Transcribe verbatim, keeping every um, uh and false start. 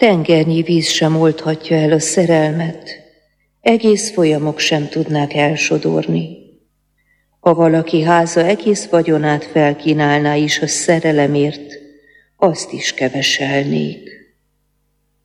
Tengernyi víz sem oldhatja el a szerelmet, egész folyamok sem tudnák elsodorni. Ha valaki háza egész vagyonát felkínálná is a szerelemért, azt is keveselnék.